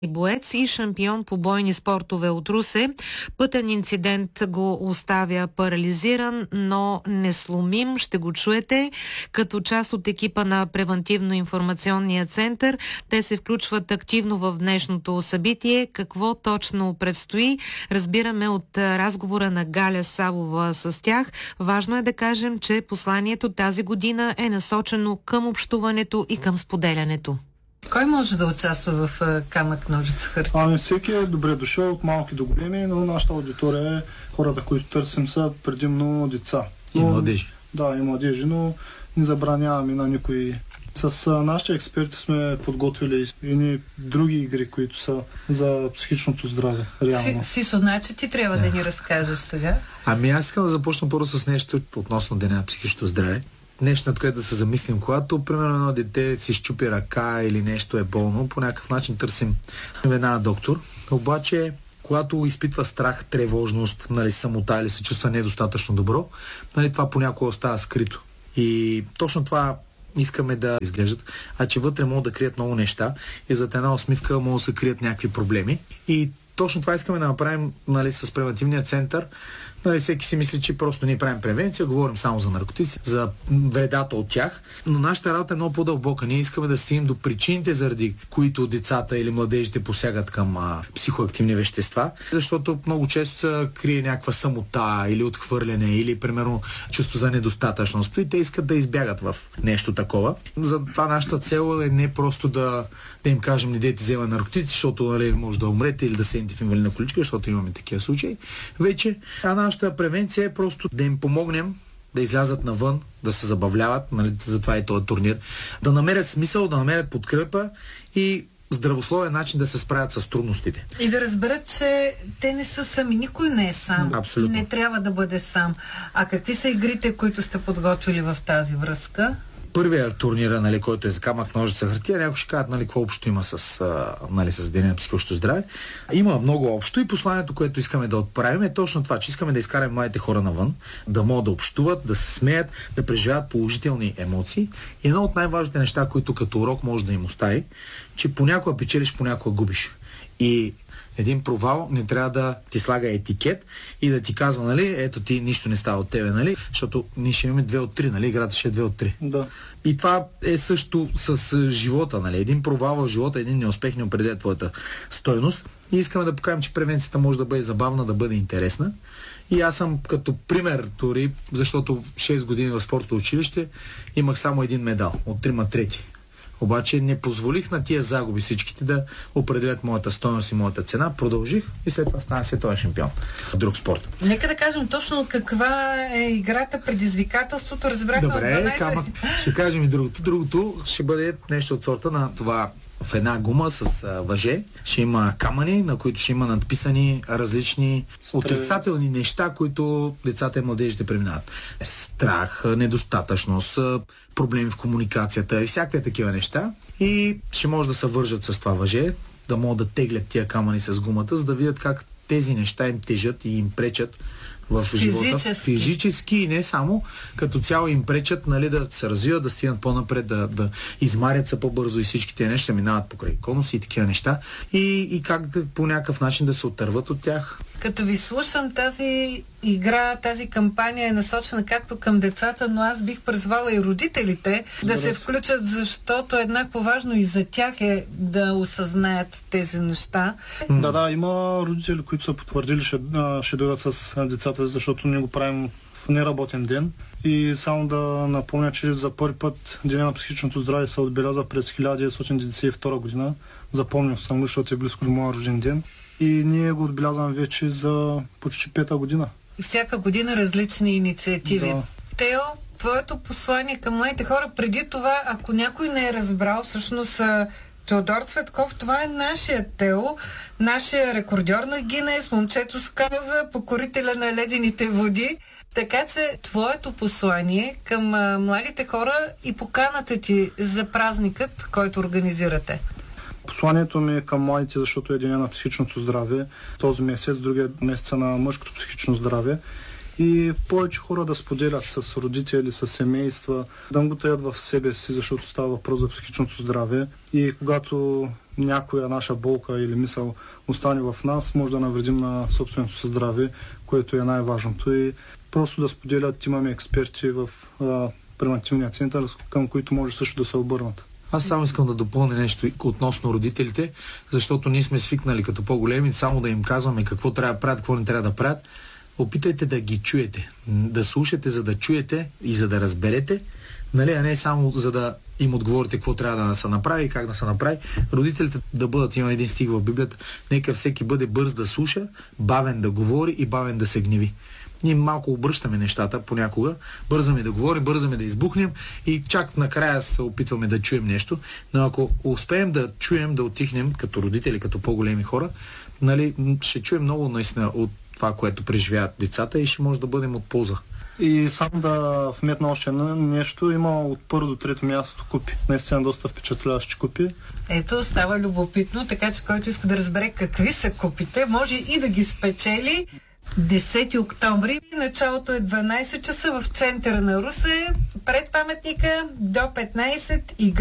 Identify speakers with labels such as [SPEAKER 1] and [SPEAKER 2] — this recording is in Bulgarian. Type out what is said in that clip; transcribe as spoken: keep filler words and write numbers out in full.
[SPEAKER 1] боец и шампион по бойни спортове от Русе. Пътен инцидент го оставя парализиран, но несломим. Ще го чуете като част от екипа на Превантивно-информационния център. Те се включват активно в днешното събитие. Какво точно предстои, разбираме от разговора на Галя Савова с тях. Важно е да кажем, че посланието тази година е насочено към общуването и към споделянето.
[SPEAKER 2] Кой може да участва в камък, ножица, хартия?
[SPEAKER 3] Ами всеки е добре дошъл, от малки до големи, но нашата аудитория е хората, които търсим, са предимно деца.
[SPEAKER 4] Но, и младежи.
[SPEAKER 3] Да, и младежи, но не забраняваме на никой. С а, нашите експерти сме подготвили и други игри, които са за психичното здраве. Реално.
[SPEAKER 2] Сисо, значи ти трябва да. да ни разкажеш сега.
[SPEAKER 4] Ами аз искам да започна първо с нещо относно деня на психичното здраве. Нещо, над което да се замислим. Когато, примерно, едно дете си щупи ръка или нещо е болно, по някакъв начин търсим веднага доктор. Обаче, когато изпитва страх, тревожност, нали, самота или се чувства недостатъчно добро, нали, това понякога остава скрито. И точно това искаме да изглеждат, а че вътре могат да крият много неща и зад една усмивка могат да се крият някакви проблеми. И точно това искаме да направим, нали, с превентивния център. Нали, всеки си мисли, че просто ние правим превенция, говорим само за наркотици, за вредата от тях, но нашата работа е много по-дълбока. Ние искаме да стигнем до причините, заради които децата или младежите посягат към а, психоактивни вещества, защото много често се крие някаква самота или отхвърляне, или примерно чувство за недостатъчност. И те искат да избягат в нещо такова. Затова нашата цел е не просто да, да им кажем, не дейте взема наркотици, защото, нали, може да умрете или да седнете в инвалидна количка, защото имаме такива случаи вече. А нашата превенция е просто да им помогнем да излязат навън, да се забавляват, нали, затова и този турнир, да намерят смисъл, да намерят подкрепа и здравословен начин да се справят с трудностите.
[SPEAKER 2] И да разберат, че те не са сами, никой не е сам.
[SPEAKER 4] Абсолютно.
[SPEAKER 2] И не трябва да бъде сам. А какви са игрите, които сте подготвили в тази връзка?
[SPEAKER 4] Първият турнир, нали, който е за камък, ножица, хартия, някои ще кажат, нали, какво общо има с, а, нали, с деня на психичното здраве. Има много общо и посланието, което искаме да отправим, е точно това, че искаме да изкараме младите хора навън, да могат да общуват, да се смеят, да преживяват положителни емоции. И едно от най-важните неща, които като урок може да им остави, че понякога печелиш, понякога губиш. И един провал не трябва да ти слага етикет и да ти казва, нали, ето ти нищо не става от тебе, нали, защото ние ще имаме две от три, нали, играта ще е две от три.
[SPEAKER 3] Да.
[SPEAKER 4] И това е също с живота, нали, един провал в живота, един неуспех не определя твоята стойност. И искаме да покажем, че превенцията може да бъде забавна, да бъде интересна. И аз съм като пример дори, защото шест години в спортното училище имах само един медал, от трима трети. Обаче не позволих на тия загуби всичките да определят моята стойност и моята цена. Продължих и след това стана световен шампион в друг спорт.
[SPEAKER 2] Нека да кажем точно каква е играта, предизвикателството. Разбрахме от
[SPEAKER 4] дванайсет... Добре, камък. Ще кажем и другото. Другото ще бъде нещо от сорта на това. В една гума с а, въже ще има камъни, на които ще има надписани различни отрицателни неща, които децата и младежите преминават. Страх, недостатъчност, проблеми в комуникацията и всякакви такива неща. И ще може да се вържат с това въже, да могат да теглят тия камъни с гумата, за да видят как тези неща им тежат и им пречат в живота.
[SPEAKER 2] Физически.
[SPEAKER 4] Физически и не само, като цяло им пречат, нали, да се развиват, да стигнат по-напред, да, да измарят се по-бързо и всичките неща минават покрай конуси и такива неща. И, и как да, по някакъв начин да се отърват от тях.
[SPEAKER 2] Като ви слушам, тази игра, тази кампания е насочена както към децата, но аз бих призвала и родителите да се включат, защото еднакво важно и за тях е да осъзнаят тези неща.
[SPEAKER 3] Да, да, има родители, които са потвърдили, ще, ще дойдат с децата, защото ние го правим в неработен ден. И само да напомня, че за първи път Деня на психичното здраве се отбеляза през хиляда деветстотин деветдесет и втора година. Запомням съм, защото е близко до моя рожден ден. И ние го отбелязваме вече за почти пета година. И
[SPEAKER 2] всяка година различни инициативи. Да. Тео, твоето послание към младите хора преди това, ако някой не е разбрал, всъщност Теодор Цветков, това е нашия Тео, нашия рекордьор на Гинес, момчето с кауза, покорителя на ледените води. Така че твоето послание към а, младите хора и поканата ти за празникът, който организирате.
[SPEAKER 3] Посланието ми е към младите, защото е деня на психичното здраве. Този месец, другия месец на мъжкото психично здраве. И повече хора да споделят с родители, с семейства, да го таят в себе си, защото става въпрос за психичното здраве. И когато някоя наша болка или мисъл остане в нас, може да навредим на собственото си здраве, което е най-важното. И просто да споделят, имаме експерти в а, превентивния център, към които може също да се обърнат.
[SPEAKER 4] Аз само искам да допълня нещо относно родителите, защото ние сме свикнали като по-големи само да им казваме какво трябва да правят, какво не трябва да правят. Опитайте да ги чуете, да слушате, за да чуете и за да разберете, нали, а не само за да им отговорите какво трябва да се направи и как да се направи. Родителите да бъдат, има един стих в Библията, нека всеки бъде бърз да слуша, бавен да говори и бавен да се гневи. Ние малко обръщаме нещата понякога, бързаме да говорим, бързаме да избухнем и чак накрая се опитваме да чуем нещо, но ако успеем да чуем, да отихнем като родители, като по-големи хора, нали, ще чуем много наистина от това, което преживяват децата и ще може да бъдем от полза.
[SPEAKER 3] И само да вметна още нещо, има от първо до трето място купи. Наистина доста впечатляващи купи.
[SPEAKER 2] Ето, става любопитно, така че който иска да разбере какви са купите, може и да ги спечели. десети октомври, началото е дванайсет часа в центъра на Русе, пред паметника до петнайсет и